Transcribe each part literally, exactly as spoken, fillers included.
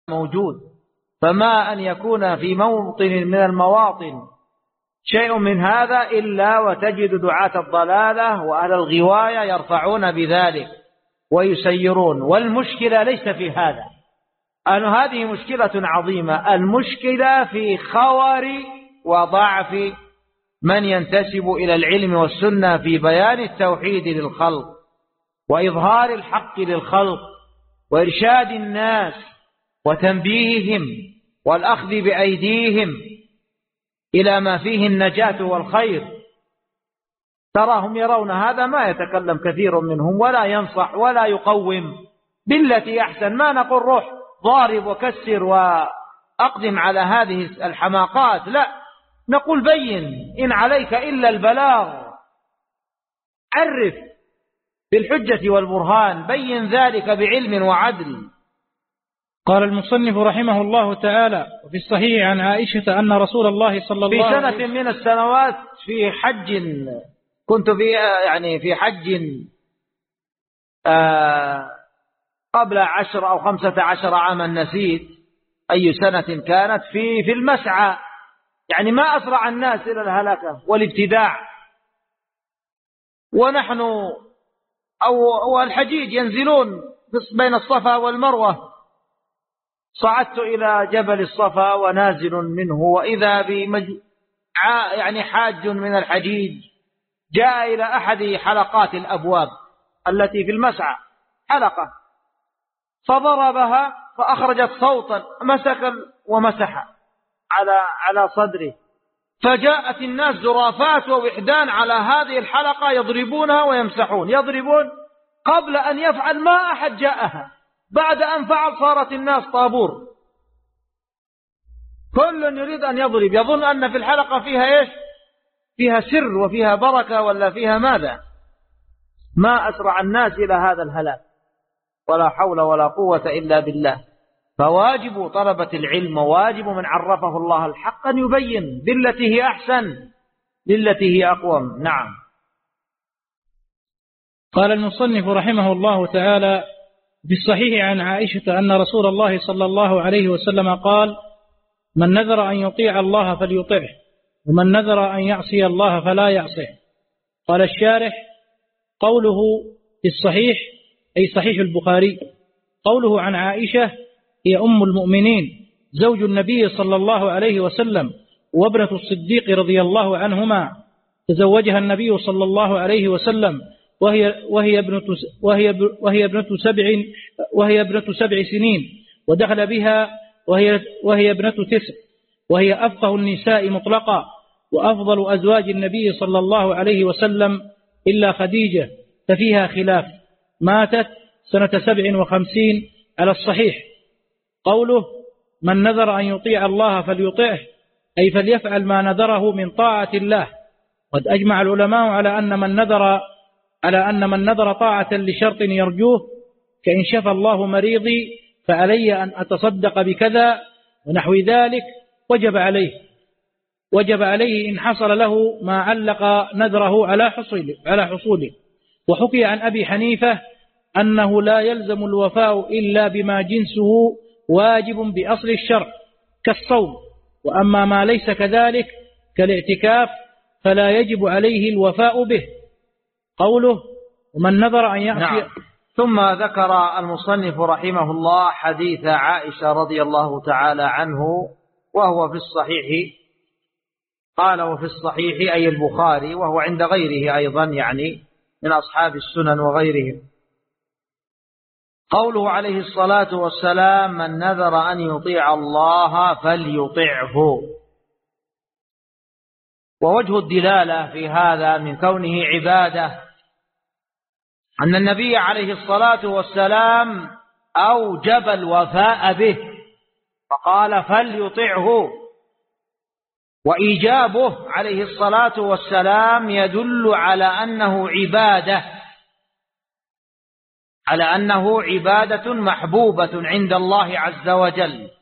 موجود، فما أن يكون في موطن من المواطن شيء من هذا إلا وتجد دعاة الضلالة وأهل الغواية يرفعون بذلك ويسيرون. والمشكلة ليس في هذا، أن هذه مشكلة عظيمة، المشكلة في خور وضعف من ينتسب إلى العلم والسنة في بيان التوحيد للخلق وإظهار الحق للخلق وإرشاد الناس وتنبيههم والأخذ بأيديهم إلى ما فيه النجاة والخير. تراهم يرون هذا، ما يتكلم كثير منهم ولا ينصح ولا يقوم بالتي أحسن. ما نقول روح ضارب وكسر وأقدم على هذه الحماقات، لا، نقول بين، إن عليك إلا البلاغ، عرف بالحجة والبرهان، بين ذلك بعلم وعدل. قال المصنف رحمه الله تعالى: وفي الصحيح عن عائشة أن رسول الله صلى الله عليه وسلم في سنة من السنوات في حج، كنت في يعني في حج آه قبل عشر أو خمسة عشر عاما، نسيت أي سنة كانت، في في المسعى، يعني ما أسرع الناس إلى الهلكة والابتداع، ونحن أو الحجيج ينزلون بين الصفا والمروة. صعدت إلى جبل الصفا ونازل منه، وإذا بمج... يعني حاج من الحجيج جاء إلى أحد حلقات الأبواب التي في المسعى، حلقة، فضربها فأخرجت صوتا، مسك ومسح على على صدره، فجاءت الناس زرافات ووحدان على هذه الحلقة يضربونها ويمسحون، يضربون قبل أن يفعل ما أحد جاءها، بعد أن فعل صارت الناس طابور، كل يريد أن يضرب، يظن أن في الحلقة فيها إيش؟ فيها سر وفيها بركة ولا فيها ماذا؟ ما أسرع الناس إلى هذا الهلاك، ولا حول ولا قوة إلا بالله. فواجب طلبة العلم، واجب من عرفه الله الحق أن يبين بالتي هي أحسن، بالتي هي أقوم. نعم. قال المصنف رحمه الله تعالى: في الصحيح عن عائشة أن رسول الله صلى الله عليه وسلم قال: من نذر أن يطيع الله فليطعه، ومن نذر أن يعصي الله فلا يعصيه. قال الشارح: قوله في الصحيح أي صحيح البخاري. قوله عن عائشة هي أم المؤمنين زوج النبي صلى الله عليه وسلم وابنة الصديق رضي الله عنهما، تزوجها النبي صلى الله عليه وسلم وهي وهي ابنة وهي وهي ابنة سبع وهي ابنة سبع سنين، ودخل بها وهي وهي ابنة تسع، وهي أفقه النساء مطلقا وأفضل أزواج النبي صلى الله عليه وسلم إلا خديجة ففيها خلاف، ماتت سنة سبع وخمسين على الصحيح. قوله من نذر أن يطيع الله فليطعه أي فليفعل ما نذره من طاعة الله. قد أجمع العلماء على أن من نذر على أن من نذر طاعة لشرط يرجوه، كإن شفى الله مريضي فعلي أن أتصدق بكذا ونحو ذلك، وجب عليه وجب عليه إن حصل له ما علق نذره على حصوله على حصوله. وحكي عن أبي حنيفة أنه لا يلزم الوفاء إلا بما جنسه واجب بأصل الشرع كالصوم، وأما ما ليس كذلك كالاعتكاف فلا يجب عليه الوفاء به. قوله ومن نذر أن يعصي. نعم. ثم ذكر المصنف رحمه الله حديث عائشة رضي الله تعالى عنه وهو في الصحيح. قال وفي الصحيح أي البخاري، وهو عند غيره أيضا، يعني من أصحاب السنن وغيرهم. قوله عليه الصلاة والسلام من نذر أن يطيع الله فليطعه. ووجه الدلالة في هذا من كونه عبادة أن النبي عليه الصلاة والسلام أوجب الوفاء به فقال فليطعه، وإيجابه عليه الصلاة والسلام يدل على أنه عبادة على أنه عبادة محبوبة عند الله عز وجل.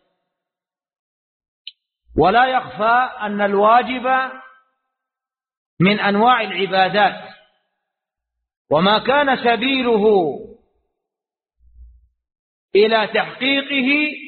ولا يخفى أن الواجب من أنواع العبادات، وما كان سبيله إلى تحقيقه